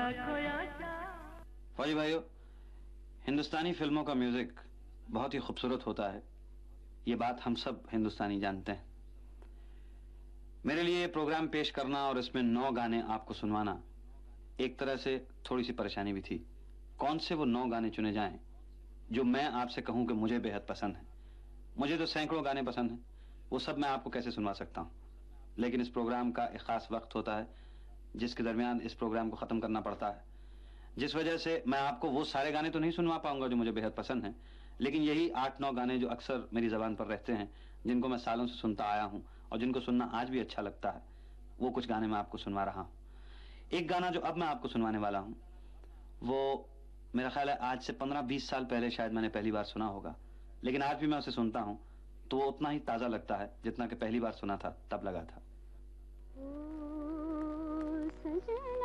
फौजी भाइयों, हिंदुस्तानी फिल्मों का म्यूजिक बहुत ही खूबसूरत होता है। ये बात हम सब हिंदुस्तानी जानते हैं। मेरे लिए ये प्रोग्राम पेश करना और इसमें 9 गाने आपको सुनवाना एक तरह से थोड़ी सी परेशानी भी थी। कौन से वो 9 गाने चुने जाएं जो मैं आपसे कहूं कि मुझे बेहद पसंद है। मुझे तो सैकड़ों गाने पसंद हैं, वो सब मैं आपको कैसे सुनवा सकता हूं। लेकिन इस प्रोग्राम का एक खास वक्त होता है जिसके दरमियान इस प्रोग्राम को खत्म करना पड़ता है, जिस वजह से मैं आपको वो सारे गाने तो नहीं सुनवा पाऊंगा जो मुझे बेहद पसंद हैं, लेकिन यही 8-9 गाने जो अक्सर मेरी जबान पर रहते हैं, जिनको मैं सालों से सुनता आया हूं और जिनको सुनना आज भी अच्छा लगता है, वो कुछ गाने मैं आपको सुनवा रहा हूं। एक गाना जो अब मैं आपको सुनवाने वाला हूं वो मेरा ख्याल है आज से 15-20 साल पहले शायद मैंने पहली बार सुना होगा, लेकिन आज भी मैं उसे सुनता हूं तो वो उतना ही ताजा लगता है जितना कि पहली बार सुना था तब लगा था।